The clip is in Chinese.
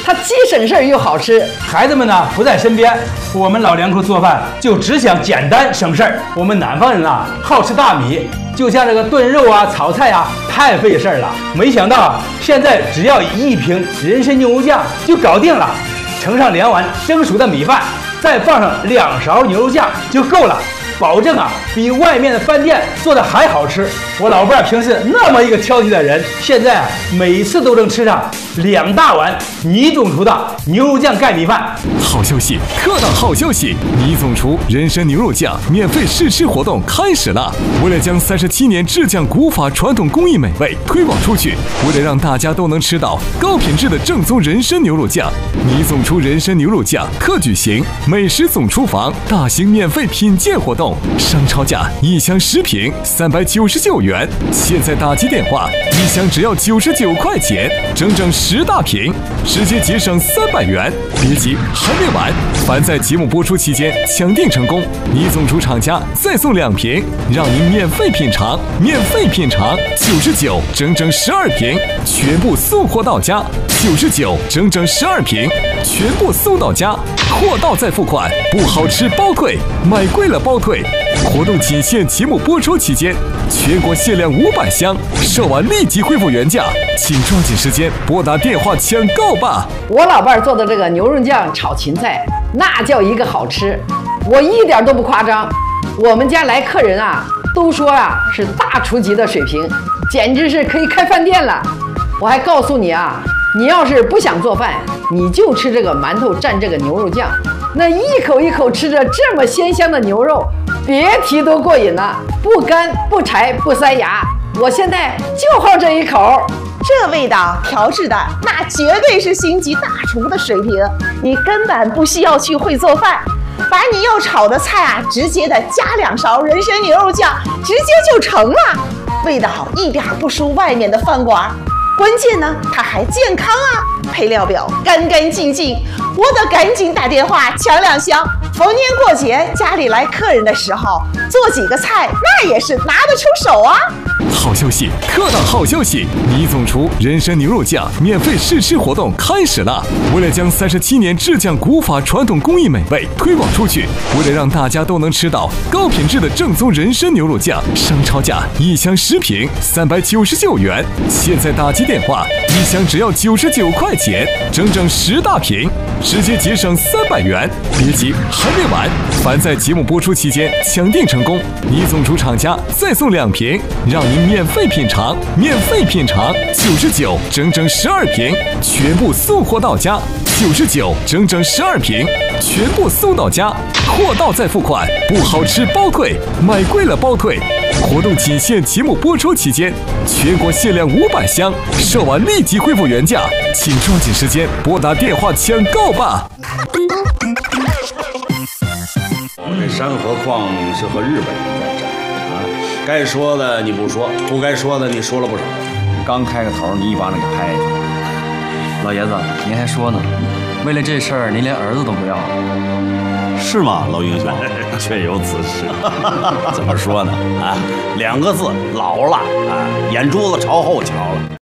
它既省事儿又好吃。 孩子们呢不在身边，我们老两口做饭就只想简单省事儿。我们南方人啊好吃大米，就像这个炖肉啊、炒菜啊，太费事儿了。没想到啊，现在只要1瓶人参牛肉酱就搞定了，盛上2碗蒸熟的米饭，再放上2勺牛肉酱就够了。保证啊，比外面的饭店做的还好吃。我老伴儿平时那么一个挑剔的人，现在啊，每次都能吃上2大碗倪总厨的牛肉酱盖米饭。 好消息，特大好消息！倪总厨人参牛肉酱免费试吃活动开始了。为了将37年制酱古法传统工艺美味推广出去，为了让大家都能吃到高品质的正宗人参牛肉酱，倪总厨人参牛肉酱特举行美食总厨房大型免费品鉴活动。商超价1箱10瓶399元，现在打击电话，1箱只要99块钱，整整10大瓶，直接节省300元。别急，还没完！凡在节目播出期间抢订成功，倪总厨厂家再送2瓶，让您免费品尝，99整整12瓶，全部送货到家，99整整12瓶，全部送到家，货到再付款，不好吃包退，买贵了包退。活动仅限节目播出期间，全国限量500箱，售完立即恢复原价，请抓紧时间拨打电话抢购吧。 我老伴儿做的这个牛肉酱炒芹菜，那叫一个好吃，我一点都不夸张。我们家来客人啊，都说啊是大厨级的水平，简直是可以开饭店了。我还告诉你啊，你要是不想做饭，你就吃这个馒头蘸这个牛肉酱，那一口一口吃着这么鲜香的牛肉，别提多过瘾了，不干不柴不塞牙。我现在就好这一口。 这味道调制的那绝对是星级大厨的水平，你根本不需要去会做饭，把你要炒的菜啊，直接的加2勺人参牛肉酱，直接就成了，味道一点不输外面的饭馆。关键呢，它还健康啊，配料表干干净净，我得赶紧打电话抢2箱。逢年过节家里来客人的时候，做几个菜那也是拿得出手啊。 好消息，特大好消息！倪总厨人参牛肉酱免费试吃活动开始了。为了将37年制酱古法传统工艺美味推广出去，为了让大家都能吃到高品质的正宗人参牛肉酱，商超价1箱10瓶399元，现在打击电话，1箱只要99块钱，整整10大瓶，直接节省300元。别急，还没完！凡在节目播出期间抢订成功，倪总厨厂家再送2瓶，让您免费品尝，99整整12瓶，全部送货到家，99整整12瓶，全部送到家，货到再付款，不好吃包退，买贵了包退。活动仅限节目播出期间，全国限量500箱，售完立即恢复原价，请抓紧时间拨打电话抢购吧。 我这山河矿是和日本人在战啊，该说的你不说，不该说的你说了不少。 刚开个头，你一巴掌给拍下去。老爷子，您还说呢，为了这事儿，您连儿子都不要了， 是吗，老英雄？确有此事。怎么说呢？啊，2个字，老了啊，眼珠子朝后瞧了。